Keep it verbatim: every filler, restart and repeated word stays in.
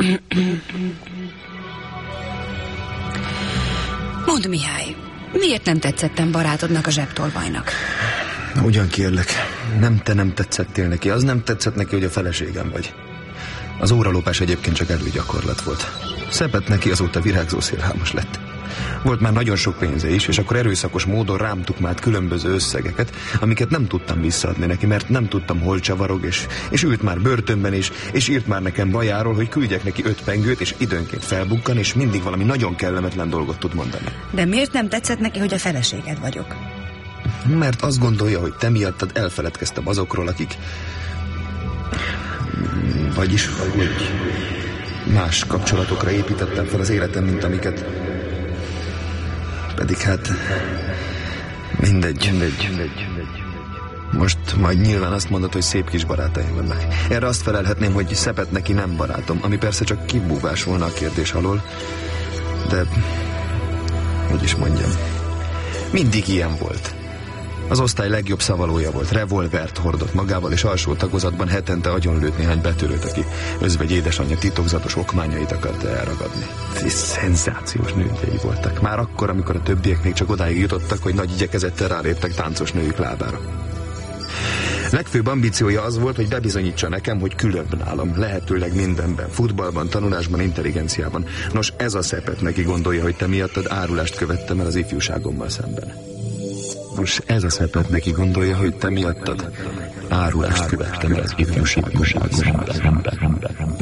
Mondd, Mihály, miért nem tetszettem barátodnak, a zsebtolvajnak? Ugyan kérlek, nem te nem tetszettél neki, az nem tetszett neki, hogy a feleségem vagy. Az óralopás egyébként csak előgyakorlat volt. Szepet neki azóta virágzó szélhámos lett. Volt már nagyon sok pénze is, és akkor erőszakos módon rám tukmált különböző összegeket, amiket nem tudtam visszaadni neki, mert nem tudtam, hol csavarog, és, és ült már börtönben is, és írt már nekem bajáról, hogy küldjek neki öt pengőt, és időnként felbukkan, és mindig valami nagyon kellemetlen dolgot tud mondani. De miért nem tetszett neki, hogy a feleséged vagyok? Mert azt gondolja, hogy te miattad elfeledkeztem azokról, akik... Vagyis, hogy más kapcsolatokra építettem fel az életem, mint amiket... Pedig hát... Mindegy, mindegy, mindegy. Most majd nyilván azt mondod, hogy szép kis barátaim vannak. Erre azt felelhetném, hogy Szepet neki nem barátom, ami persze csak kibúvás volna a kérdés alól. De... hogy is mondjam... Mindig ilyen volt. Az osztály legjobb szavalója volt, revolvert hordott magával, és alsó tagozatban hetente agyonlőtt néhány betörőt, aki özvegy édesanyja titokzatos okmányait akarta elragadni. És szenzációs nőgyei voltak. Már akkor, amikor a többiek még csak odáig jutottak, hogy nagy igyekezettel ráléptek táncos nőjük lábára. Legfőbb ambíciója az volt, hogy bebizonyítsa nekem, hogy különb nálam, lehetőleg mindenben, futballban, tanulásban, intelligenciában. Nos, ez a Szepet neki gondolja, hogy te miattad árulást követtem el az ifjúságommal szemben. Nos, ez a Szepet neki gondolja, hogy te miattad árulást követtem el az ifjúságommal szemben.